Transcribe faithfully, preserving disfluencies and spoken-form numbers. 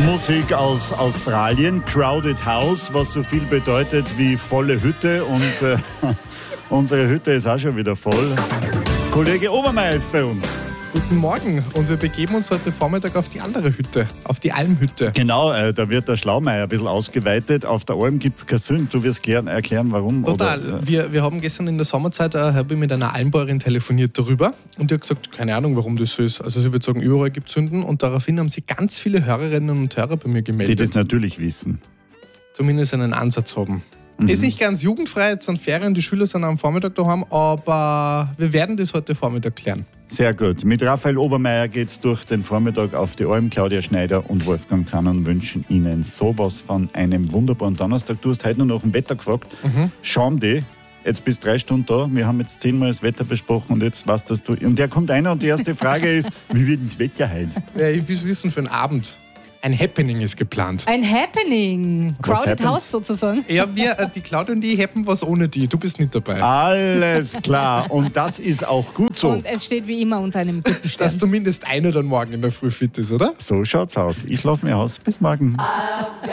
Musik aus Australien, Crowded House, was so viel bedeutet wie volle Hütte. Und äh, unsere Hütte ist auch schon wieder voll. Kollege Obermeier ist bei uns. Guten Morgen und wir begeben uns heute Vormittag auf die andere Hütte, auf die Almhütte. Genau, äh, da wird der Schlaumeier ein bisschen ausgeweitet. Auf der Alm gibt es kein Sünd. Du wirst klären, erklären, warum. Total. Oder, äh wir, wir haben gestern in der Sommerzeit äh, habe ich mit einer Almbäuerin telefoniert darüber und die hat gesagt, keine Ahnung, warum das so ist. Also sie würde sagen, überall gibt es Sünden und daraufhin haben sie ganz viele Hörerinnen und Hörer bei mir gemeldet. Die das natürlich wissen. Zumindest einen Ansatz haben. Mhm. Ist nicht ganz jugendfrei, jetzt sind Ferien, die Schüler sind am Vormittag daheim, aber wir werden das heute Vormittag klären. Sehr gut. Mit Raphael Obermeier geht es durch den Vormittag auf die Alm. Claudia Schneider und Wolfgang Zannon wünschen Ihnen sowas von einem wunderbaren Donnerstag. Du hast heute noch nach dem Wetter gefragt. Mhm. Schauen die. Jetzt bist du drei Stunden da. Wir haben jetzt zehnmal das Wetter besprochen und jetzt weißt du. Und der kommt einer und die erste Frage ist, wie wird das Wetter heute? Ja, ich will wissen für einen Abend. Ein Happening ist geplant. Ein Happening. Was Crowded happens? House sozusagen. Ja, wir, äh, die Claudia und ich happen was ohne die. Du bist nicht dabei. Alles klar. Und das ist auch gut so. Und es steht wie immer unter einem guten Stern. Dass zumindest einer dann morgen in der Früh fit ist, oder? So schaut's aus. Ich schlafe mir aus. Bis morgen.